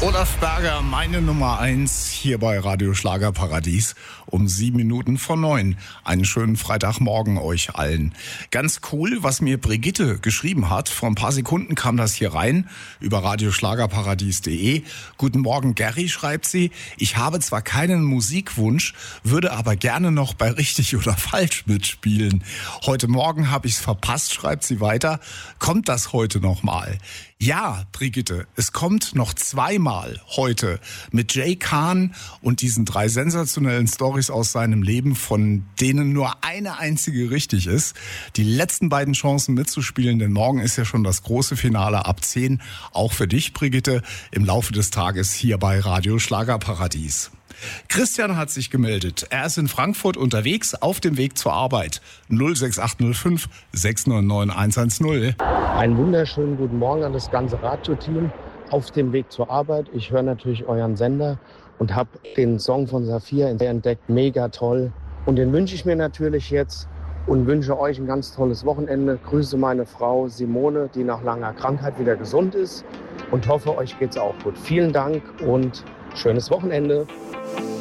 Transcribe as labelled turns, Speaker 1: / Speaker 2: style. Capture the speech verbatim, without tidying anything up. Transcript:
Speaker 1: Olaf Berger, meine Nummer eins hier bei Radio Schlagerparadies um sieben Minuten vor neun. Einen schönen Freitagmorgen euch allen. Ganz cool, was mir Brigitte geschrieben hat. Vor ein paar Sekunden kam das hier rein über radioschlagerparadies punkt de. Guten Morgen, Gary, schreibt sie. Ich habe zwar keinen Musikwunsch, würde aber gerne noch bei Richtig oder Falsch mitspielen. Heute Morgen habe ich es verpasst, schreibt sie weiter. Kommt das heute noch mal? Ja, Brigitte, es kommt noch zweimal heute mit Jay Kahn und diesen drei sensationellen Storys aus seinem Leben, von denen nur eine einzige richtig ist. Die letzten beiden Chancen mitzuspielen, denn morgen ist ja schon das große Finale ab zehn. Auch für dich, Brigitte, im Laufe des Tages hier bei Radio Schlagerparadies. Christian hat sich gemeldet. Er ist in Frankfurt unterwegs, auf dem Weg zur Arbeit. null sechs acht null fünf sechs neun neun eins eins null.
Speaker 2: Einen wunderschönen guten Morgen an das ganze Radioteam auf dem Weg zur Arbeit. Ich höre natürlich euren Sender und habe den Song von Saphir entdeckt. Mega toll. Und den wünsche ich mir natürlich jetzt und wünsche euch ein ganz tolles Wochenende. Grüße meine Frau Simone, die nach langer Krankheit wieder gesund ist, und hoffe, euch geht's auch gut. Vielen Dank und schönes Wochenende.